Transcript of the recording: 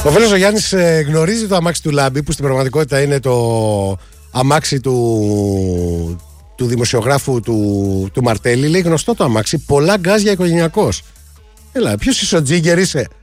Ο φίλος ο Γιάννης γνωρίζει το αμάξι του Λάμπη, που στην πραγματικότητα είναι το αμάξι του δημοσιογράφου του Μαρτέλη. Λέει γνωστό το αμάξι, πολλά γκάζια οικογενειακός. Έλα, ποιος είσαι ο Τζίγκερ είσαι?